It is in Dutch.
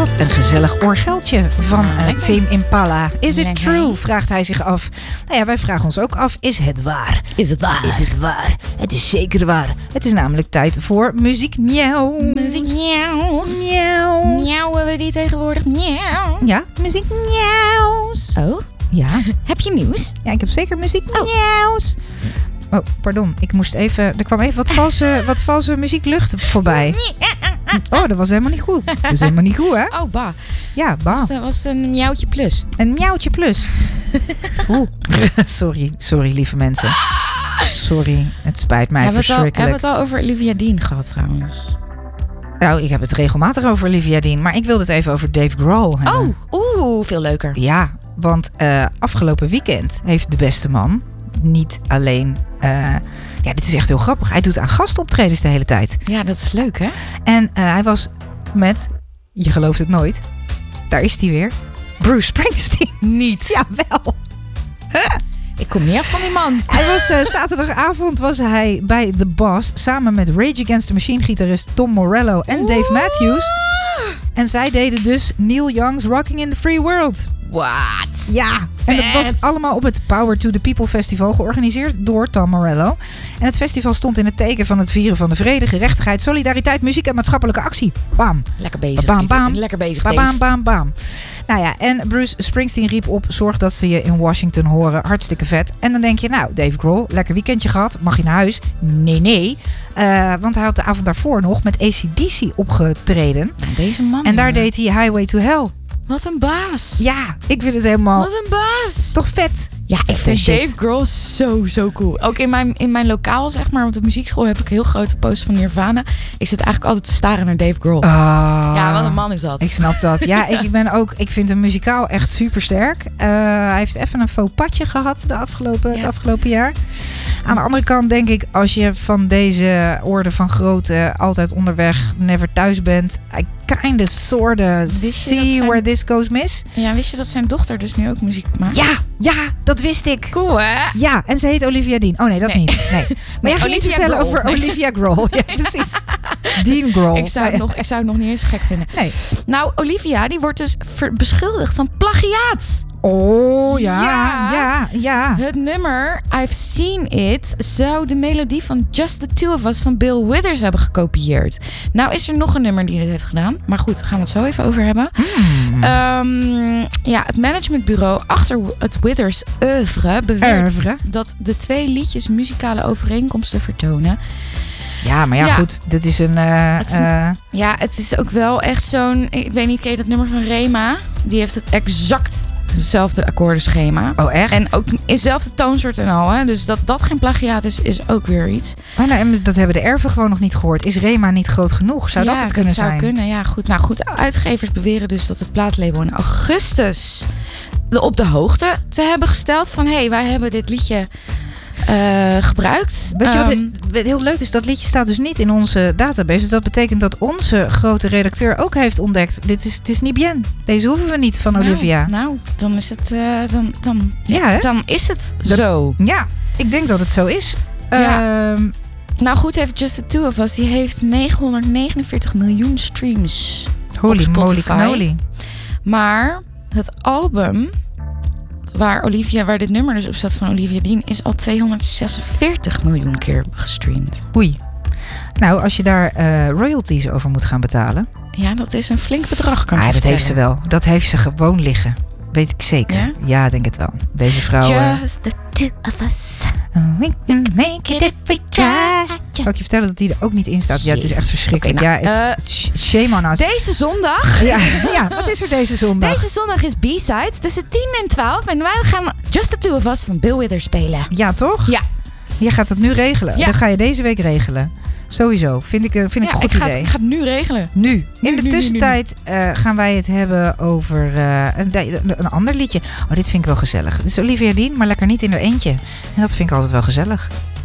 Wat een gezellig orgeltje van Tame Impala. Is it Lekker. true? Vraagt hij zich af. Nou ja, wij vragen ons ook af. Is het waar? Is het waar? Is het waar? Het is zeker waar. Het is namelijk tijd voor muziek miauw. Muziek miauws. Miauws. Miauwen we die tegenwoordig? Miauw. Ja, muziek miauws. Oh, Ja. heb je nieuws? Ja, ik heb zeker muziek miauws. Oh, pardon. Ik moest even... Er kwam even wat valse muzieklucht voorbij. Oh, dat was helemaal niet goed. Dat is helemaal niet goed, hè? Oh, bah. Ja, bah. Was een miauwtje plus. Een miauwtje plus. Oeh. Sorry, lieve mensen. Sorry, het spijt mij Hebben we verschrikkelijk. het al over Olivia Dean gehad trouwens? Nou, ik heb het regelmatig over Olivia Dean, maar ik wilde het even over Dave Grohl hebben. Oh, veel leuker. Ja, want afgelopen weekend heeft de beste man niet alleen... ja, dit is echt heel grappig. Hij doet aan gastoptredens de hele tijd. Ja, dat is leuk, hè? En hij was met, je gelooft het nooit, daar is hij weer, Bruce Springsteen. Niet. Jawel. Ik kom niet af van die man. Hij was zaterdagavond was hij bij The Boss samen met Rage Against the Machine gitarist Tom Morello en Dave Matthews. En zij deden dus Neil Young's Rocking in the Free World. What? Ja, en dat was allemaal op het Power to the People Festival georganiseerd door Tom Morello. En het festival stond in het teken van het vieren van de vrede, gerechtigheid, solidariteit, muziek en maatschappelijke actie. Bam. Lekker bezig. Bam, bam. Lekker bezig, Bam, Dave. bam, bam, bam. Nou ja, en Bruce Springsteen riep op, zorg dat ze je in Washington horen. Hartstikke vet. En dan denk je, nou, Dave Grohl, lekker weekendje gehad. Mag je naar huis? Nee. Want hij had de avond daarvoor nog met AC/DC opgetreden. Deze man. En daar ja. deed hij Highway to Hell. Wat een baas. Ja, ik vind het helemaal... Wat een baas. Toch vet? Ja, ik Vette vind shit. Dave Grohl zo cool. Ook in mijn lokaal, zeg maar, op de muziekschool heb ik een heel grote poster van Nirvana. Ik zit eigenlijk altijd te staren naar Dave Grohl. Ja, wat een man is dat. Ik snap dat. Ja, ik vind hem muzikaal echt super sterk. Hij heeft even een faux padje gehad het afgelopen jaar. Aan de andere kant denk ik, als je van deze orde van grootte altijd onderweg, never thuis bent, I kinda sorta see where this goes miss. Ja, wist je dat zijn dochter dus nu ook muziek maakt? Ja, dat wist ik. Cool, hè? Ja, en ze heet Olivia Dean. Oh nee, dat niet. Nee. Maar jij ging iets Olivia vertellen Grohl. over Olivia Grohl. Ja, precies. Dean Grohl. Ik zou het nog niet eens gek vinden. Nee. Nou, Olivia, die wordt dus beschuldigd van plagiaat. Oh, ja. Het nummer I've Seen It zou de melodie van Just the Two of Us van Bill Withers hebben gekopieerd. Nou is er nog een nummer die dit heeft gedaan. Maar goed, daar gaan we het zo even over hebben. Het managementbureau achter het Withers oeuvre beweert dat de twee liedjes muzikale overeenkomsten vertonen. Ja, maar goed, dit is een... het is ook wel echt zo'n... Ik weet niet, ken je dat nummer van Rema? Die heeft het exact hetzelfde akkoordenschema. Oh, echt? En ook in dezelfde toonsoort en al. Hè? Dus dat geen plagiaat is ook weer iets. Maar nou, dat hebben de erven gewoon nog niet gehoord. Is Rema niet groot genoeg? Zou dat het kunnen zijn? Ja, dat zou kunnen. Ja, goed. Nou goed, uitgevers beweren dus dat het plaatlabel in augustus op de hoogte te hebben gesteld van... hey, wij hebben dit liedje gebruikt. Weet je wat heel leuk is? Dat liedje staat dus niet in onze database. Dus dat betekent dat onze grote redacteur ook heeft ontdekt. Het is niet bien. Deze hoeven we niet van Olivia. Nou, dan is het... dan is het zo. Ja, ik denk dat het zo is. Nou goed, heeft Just the Two of Us. Die heeft 949 miljoen streams Holy op Spotify. moly cannoli. Maar het album... waar dit nummer dus op staat van Olivia Dean... is al 246 miljoen keer gestreamd. Oei. Nou, als je daar royalties over moet gaan betalen... Ja, dat is een flink bedrag, kan ik dat vertellen. heeft ze wel. Dat heeft ze gewoon liggen. Weet ik zeker. Ja, denk het wel. Deze vrouw... Just the two of us. We can make it if we try. Zal ik je vertellen dat die er ook niet in staat? Ja, het is echt verschrikkelijk. Okay, shame on us. Deze zondag... Ja, wat is er deze zondag? Deze zondag is B-side tussen 10 en 12. En wij gaan Just the Two of Us van Bill Withers spelen. Ja, toch? Ja. Je gaat het nu regelen. Ja. Dat ga je deze week regelen. Sowieso. Vind ik een goed idee. Ik ga het nu regelen. Nu. In de tussentijd gaan wij het hebben over een ander liedje. Oh, dit vind ik wel gezellig. Het is Olivia Dean, maar lekker niet in haar eentje. En dat vind ik altijd wel gezellig.